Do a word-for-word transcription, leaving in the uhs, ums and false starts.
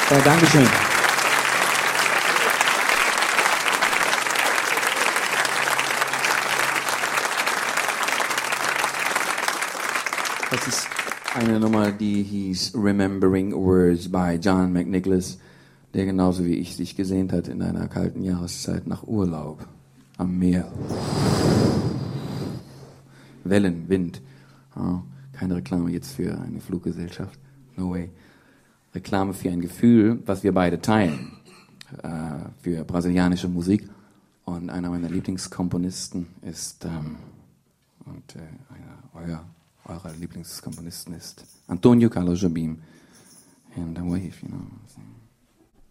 Ja, Dankeschön. Das ist eine Nummer, die hieß Remembering Words by John McNicholas, der genauso wie ich sich gesehnt hat in einer kalten Jahreszeit nach Urlaub am Meer. Wellen, Wind. Oh, keine Reklame jetzt für eine Fluggesellschaft. No way. Reklame für ein Gefühl, was wir beide teilen. Äh, für brasilianische Musik. Und einer meiner Lieblingskomponisten ist, ähm, und äh, einer euer, eurer Lieblingskomponisten ist Antônio Carlos Jobim. And a wave, you know.